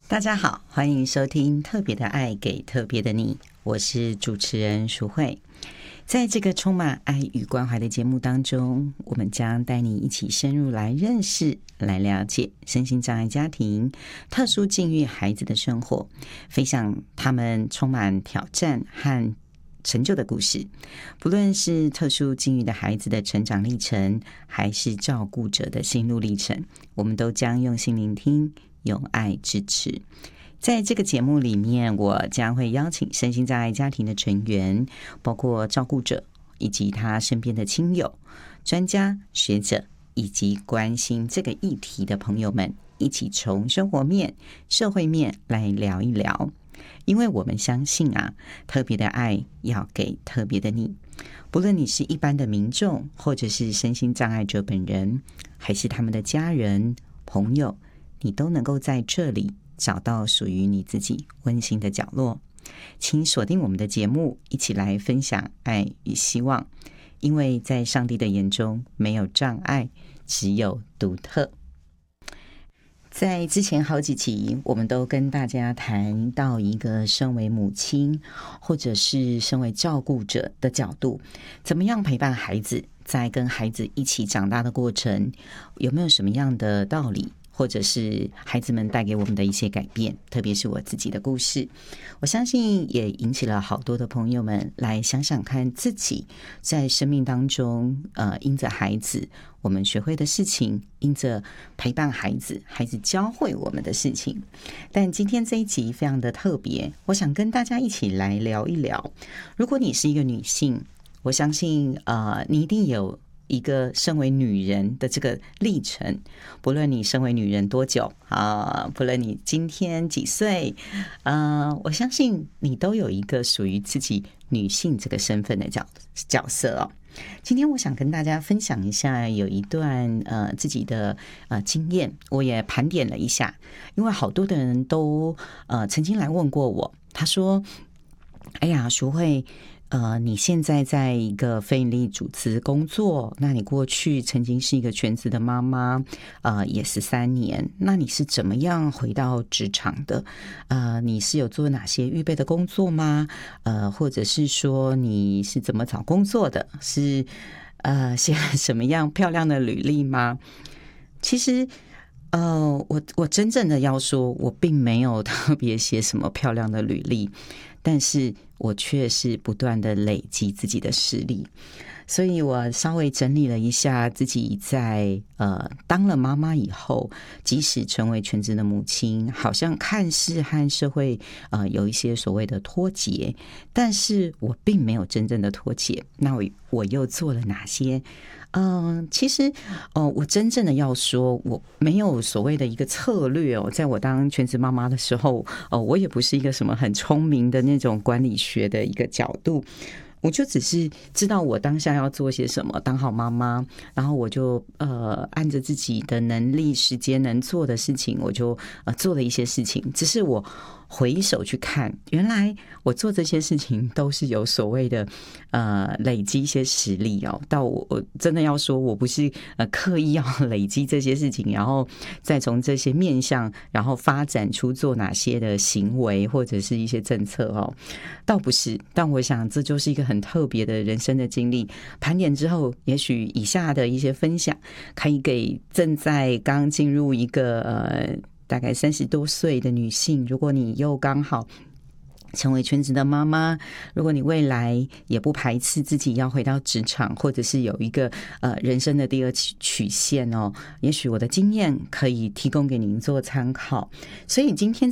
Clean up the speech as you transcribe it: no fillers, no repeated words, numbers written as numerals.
大家好，欢迎收听特别的爱给特别的你，我是主持人淑慧。在这个充满爱与关怀的节目当中，我们将带你一起深入来认识、来了解身心障碍家庭、特殊境遇孩子的生活，分享他们充满挑战和成就的故事。不论是特殊境遇的孩子的成长历程，还是照顾者的心路历程，我们都将用心聆听，用爱支持。在这个节目里面，我将会邀请身心障碍家庭的成员，包括照顾者以及他身边的亲友、专家学者以及关心这个议题的朋友们，一起从生活面、社会面来聊一聊。因为我们相信特别的爱要给特别的你。不论你是一般的民众，或者是身心障碍者本人，还是他们的家人、朋友，你都能够在这里找到属于你自己温馨的角落。请锁定我们的节目，一起来分享爱与希望。因为在上帝的眼中，没有障碍，只有独特。在之前好几集，我们都跟大家谈到一个身为母亲或者是身为照顾者的角度，怎么样陪伴孩子，在跟孩子一起长大的过程，有没有什么样的道理，或者是孩子们带给我们的一些改变，特别是我自己的故事，我相信也引起了好多的朋友们来想想看自己在生命当中因着孩子我们学会的事情，因着陪伴孩子，孩子教会我们的事情。但今天这一集非常的特别，我想跟大家一起来聊一聊。如果你是一个女性，我相信你一定有一个身为女人的这个历程，不论你身为女人多久不论你今天几岁我相信你都有一个属于自己女性这个身份的角色今天我想跟大家分享一下有一段自己的经验，我也盘点了一下，因为好多的人都曾经来问过我，他说：“哎呀，淑慧。”你现在在一个非营利组织工作，那你过去曾经是一个全职的妈妈，也13年，那你是怎么样回到职场的？你是有做哪些预备的工作吗？或者是说你是怎么找工作的？是写了什么样漂亮的履历吗？其实我真正的要说，我并没有特别写什么漂亮的履历，但是我却是不断的累积自己的实力。所以我稍微整理了一下自己在当了妈妈以后，即使成为全职的母亲，好像看似和社会有一些所谓的脱节，但是我并没有真正的脱节。那我又做了哪些？其实我真正的要说，我没有所谓的一个策略在我当全职妈妈的时候我也不是一个什么很聪明的那种管理学的一个角度，我就只是知道我当下要做些什么，当好妈妈，然后我就按着自己的能力、时间能做的事情，我就做了一些事情。只是我回首去看，原来我做这些事情都是有所谓的累积一些实力到我真的要说，我不是刻意要累积这些事情，然后再从这些面向，然后发展出做哪些的行为或者是一些政策倒不是。但我想这就是一个很特别的人生的经历。盘点之后，也许以下的一些分享可以给正在刚进入一个大概30多岁的女性，如果你又刚好成为全职的妈妈，如果你未来也不排斥自己要回到职场，或者是有一个人生的第二曲线也许我的经验可以提供给您做参考。所以今天